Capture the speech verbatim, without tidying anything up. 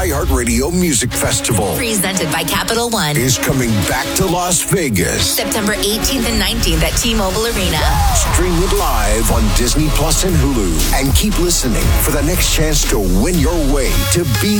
iHeartRadio Music Festival Presented by Capital One. is coming back to Las Vegas. September eighteenth and nineteenth at T-Mobile Arena. Stream it live on Disney Plus and Hulu. And keep listening for the next chance to win your way to be